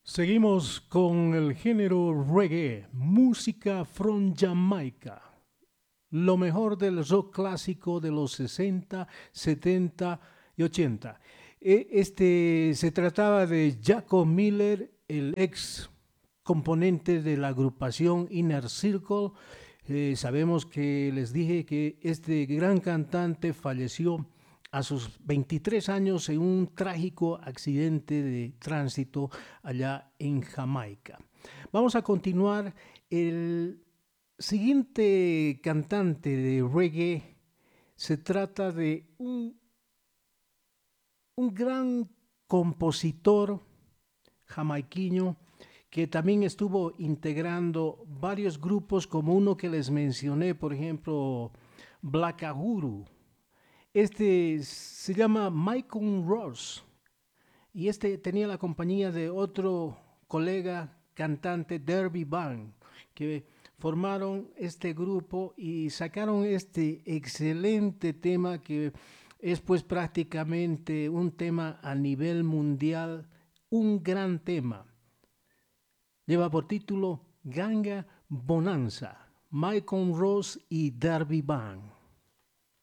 Seguimos con el género reggae, música from Jamaica. Lo mejor del rock clásico de los 60, 70 y 80. Se trataba de Jaco Miller, el ex componente de la agrupación Inner Circle. Sabemos que les dije que este gran cantante falleció a sus 23 años en un trágico accidente de tránsito allá en Jamaica. Vamos a continuar. El siguiente cantante de reggae se trata de un gran compositor jamaiquino que también estuvo integrando varios grupos como uno que les mencioné, por ejemplo, Black Uhuru. Este se llama Michael Ross y este tenía la compañía de otro colega cantante, Derby Bang, que formaron este grupo y sacaron este excelente tema que es pues prácticamente un tema a nivel mundial, un gran tema. Lleva por título Ganga Bonanza, Michael Ross y Derby Bang.